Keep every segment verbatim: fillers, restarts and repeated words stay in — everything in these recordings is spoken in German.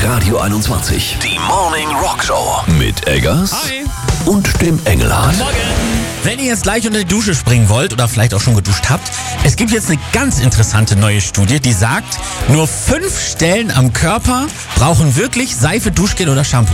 Radio einundzwanzig. Die Morning Rock Show mit Eggers Hi. und dem Engelhard. Morgen. Wenn ihr jetzt gleich unter die Dusche springen wollt oder vielleicht auch schon geduscht habt, es gibt jetzt eine ganz interessante neue Studie, die sagt, nur fünf Stellen am Körper brauchen wirklich Seife, Duschgel oder Shampoo.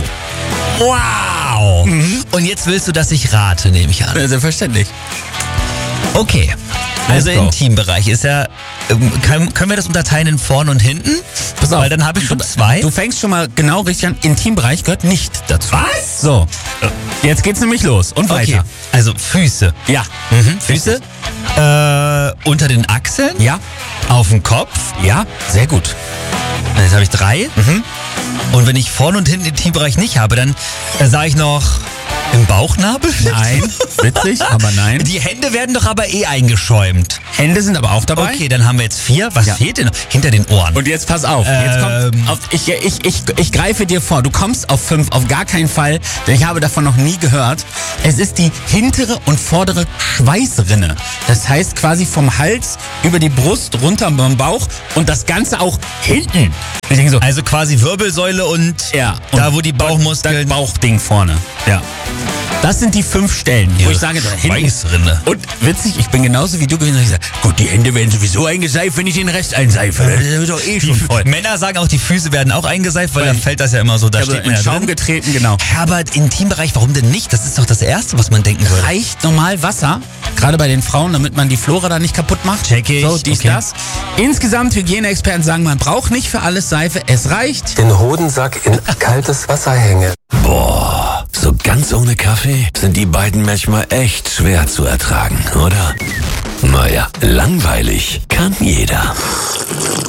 Wow! Mhm. Und jetzt willst du, dass ich rate, nehme ich an. Selbstverständlich. Okay. Also Let's go. Intimbereich ist ja, ähm, kann, können wir das unterteilen in vorne und hinten? Pass auf. Weil dann habe ich schon Du- zwei. Du fängst schon mal genau richtig an. Intimbereich gehört nicht dazu. Was? So. Jetzt geht's nämlich los und Okay. weiter. Also Füße. Ja. Mhm. Füße. Äh, unter den Achseln. Ja. Auf dem Kopf. Ja. Sehr gut. Jetzt habe ich drei. Und wenn ich vorne und hinten den Intimbereich nicht habe, dann äh, sage ich noch im Bauchnabel. Nein. Witzig, aber nein. Die Hände werden doch aber eh eingeschäumt. Hände sind aber auch dabei. Okay, dann haben wir jetzt vier. Was Ja. fehlt denn noch? Hinter den Ohren. Und jetzt pass auf, jetzt Ähm. kommt auf, ich, ich, ich, ich greife dir vor, du kommst auf fünf, auf gar keinen Fall, denn ich habe davon noch nie gehört. Es ist die hintere und vordere Schweißrinne. Das heißt quasi vom Hals über die Brust, runter beim Bauch und das Ganze auch hinten. Ich denke so, Also quasi Wirbelsäule und ja, da und wo die das Bauchmuskeln... Bauchding vorne. Ja. Das sind die fünf Stellen, wo Ihre ich sage, da hinten. Schweißrinne. Und witzig, ich bin genauso wie du gewesen. Ich sage, gut, die Hände werden sowieso eingeseift, wenn ich den Rest einseife. Das ist doch eh schon voll. Männer sagen auch, die Füße werden auch eingeseift, weil dann fällt das ja immer so, da Ich habe steht in man ja Schaum drin. getreten, genau. Aber Intimbereich, warum denn nicht? Das ist doch das Erste, was man denken würde. Reicht normal Wasser, gerade bei den Frauen, damit man die Flora da nicht kaputt macht. Check ich, So, dies, okay. das. Insgesamt, Hygieneexperten sagen, man braucht nicht für alles Seife. Es reicht. den Hodensack in kaltes Wasser hänge. Boah, so ganz ohne Kaffee sind die beiden manchmal echt schwer zu ertragen, oder? Naja, langweilig kann jeder.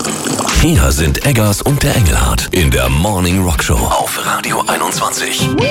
Hier sind Eggers und der Engelhard in der Morning Rock Show auf Radio einundzwanzig.